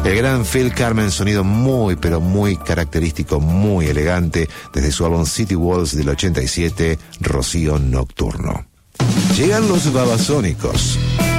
El gran Phil Carmen, sonido muy pero muy característico, muy elegante, desde su álbum City Walls del 87, Rocío Nocturno. Llegan los Babasónicos.